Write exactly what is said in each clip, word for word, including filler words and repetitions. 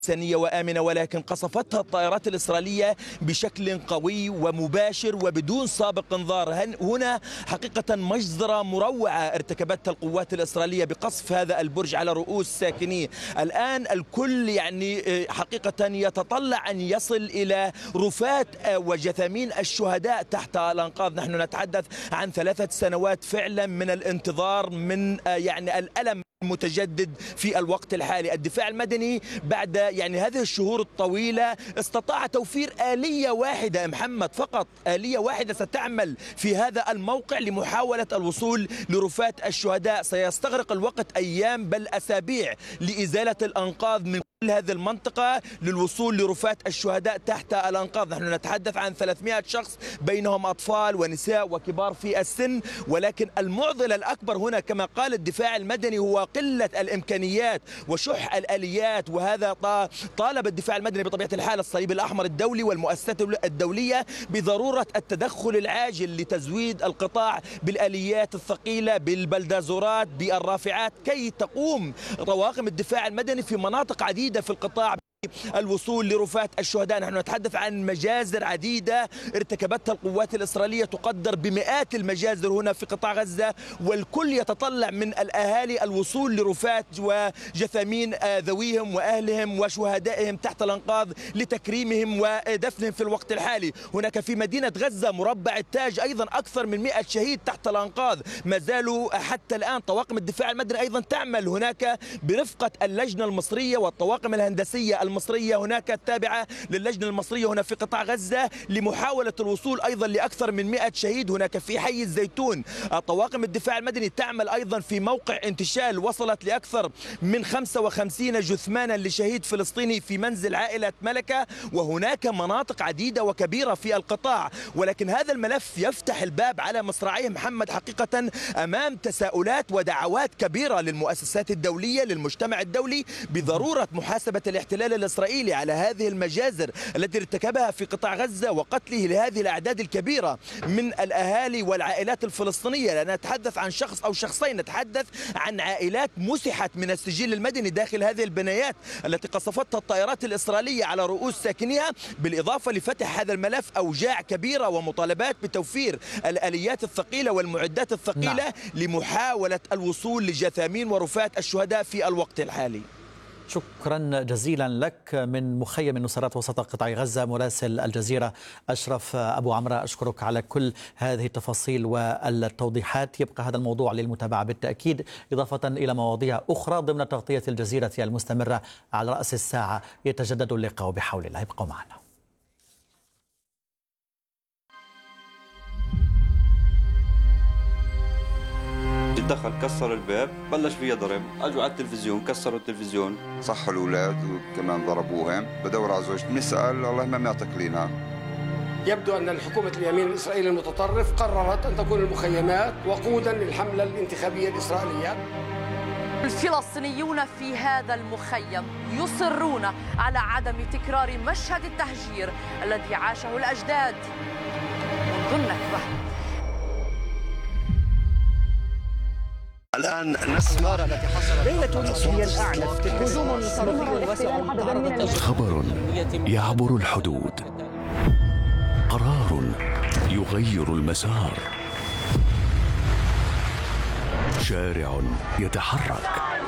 إنسانية وآمنة، ولكن قصفتها الطائرات الإسرائيلية بشكل قوي ومباشر وبدون سابق انذار. هنا حقيقة مجزرة مروعة ارتكبتها القوات الإسرائيلية بقصف هذا البرج على رؤوس ساكنيه. الآن الكل يعني حقيقة يتطلع أن يصل إلى رفات وجثامين الشهداء تحت الأنقاض. نحن نتحدث عن ثلاثة سنوات فعلا من الانتظار، من يعني الألم متجدد في الوقت الحالي. الدفاع المدني بعد يعني هذه الشهور الطويلة استطاع توفير آلية واحدة محمد، فقط آلية واحدة ستعمل في هذا الموقع لمحاولة الوصول لرفات الشهداء. سيستغرق الوقت أيام بل أسابيع لإزالة الأنقاض من كل هذه المنطقة للوصول لرفات الشهداء تحت الأنقاض. نحن نتحدث عن ثلاثمئة شخص بينهم أطفال ونساء وكبار في السن، ولكن المعضلة الأكبر هنا كما قال الدفاع المدني هو قلة الإمكانيات وشح الآليات. وهذا طالب الدفاع المدني بطبيعة الحال الصليب الأحمر الدولي والمؤسسات الدولية بضرورة التدخل العاجل لتزويد القطاع بالآليات الثقيلة، بالبلدازورات، بالرافعات، كي تقوم طواقم الدفاع المدني في مناطق عديدة في القطاع الوصول لرفات الشهداء. نحن نتحدث عن مجازر عديدة ارتكبتها القوات الإسرائيلية تقدر بمئات المجازر هنا في قطاع غزة، والكل يتطلع من الأهالي الوصول لرفات وجثامين ذويهم وأهلهم وشهدائهم تحت الأنقاض لتكريمهم ودفنهم في الوقت الحالي. هناك في مدينة غزة مربع التاج أيضا أكثر من مئة شهيد تحت الأنقاض ما زالوا حتى الآن. طواقم الدفاع المدني أيضا تعمل هناك برفقة اللجنة المصرية والطواقم الهندسية المصرية هناك التابعة للجنة المصرية هنا في قطاع غزة لمحاولة الوصول أيضا لأكثر من مئة شهيد هناك في حي الزيتون. طواقم الدفاع المدني تعمل أيضا في موقع انتشال وصلت لأكثر من خمسة وخمسين جثمانا لشهيد فلسطيني في منزل عائلة ملكة، وهناك مناطق عديدة وكبيرة في القطاع. ولكن هذا الملف يفتح الباب على مصراعيه محمد حقيقة أمام تساؤلات ودعوات كبيرة للمؤسسات الدولية للمجتمع الدولي بضرورة محاسبة الاحتلال الإسرائيلي على هذه المجازر التي ارتكبها في قطاع غزة وقتله لهذه الأعداد الكبيرة من الأهالي والعائلات الفلسطينية. لا نتحدث عن شخص أو شخصين، نتحدث عن عائلات مسحت من السجل المدني داخل هذه البنايات التي قصفتها الطائرات الإسرائيلية على رؤوس ساكنيها. بالإضافة لفتح هذا الملف أوجاع كبيرة ومطالبات بتوفير الآليات الثقيلة والمعدات الثقيلة نعم. لمحاولة الوصول لجثامين ورفات الشهداء في الوقت الحالي. شكرا جزيلا لك من مخيم النصرات وسط قطاع غزة مراسل الجزيرة أشرف أبو عمرة. أشكرك على كل هذه التفاصيل والتوضيحات. يبقى هذا الموضوع للمتابعة بالتأكيد، إضافة إلى مواضيع أخرى ضمن تغطية الجزيرة المستمرة على رأس الساعة. يتجدد اللقاء بحول الله، ابقوا معنا. دخل كسر الباب بلش فيها ضرب، اجوا على التلفزيون كسروا التلفزيون، صحوا الاولاد وكمان ضربوهم. بدور على زوجتي بنسال والله ما معطيك لينا. يبدو ان الحكومه اليمين الاسرائيلي المتطرف قررت ان تكون المخيمات وقودا للحمله الانتخابيه الاسرائيليه. الفلسطينيون في هذا المخيم يصرون على عدم تكرار مشهد التهجير الذي عاشه الاجداد منذ النكبه. الآن نسمع ليلة هي الأعنف هجوم صاروخي واسع. خبر يعبر الحدود، قرار يغير المسار، شارع يتحرك.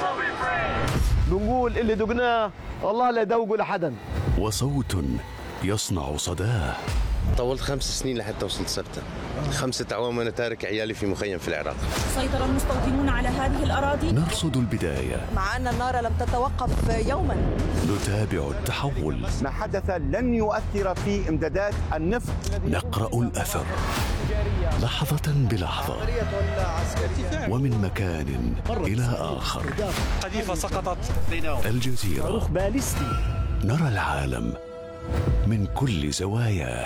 بنقول اللي دقناه والله لا يدوقوا لحدا، وصوت يصنع صداه. طولت خمس سنين لحتى وصلت سبتة، خمسة أعوام وأنا تارك عيالي في مخيم في العراق. سيطر المستوطنون على هذه الأراضي. نرصد البداية مع أن النار لم تتوقف يوما. نتابع التحول. ما حدث لن يؤثر في إمدادات النفط. نقرأ الأثر لحظة بلحظة ومن مكان إلى آخر. قذيفة سقطت. الجزيرة صاروخ باليستي. نرى العالم من كل زواياه.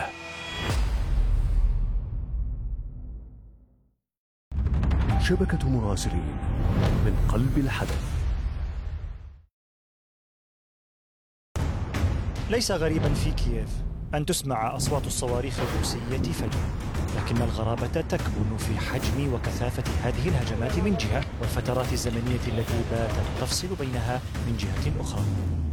شبكة مراسلين من قلب الحدث. ليس غريبا في كييف أن تسمع أصوات الصواريخ الروسية فجأة، لكن الغرابة تكمن في حجم وكثافة هذه الهجمات من جهة، والفترات الزمنية التي باتت تفصل بينها من جهة أخرى.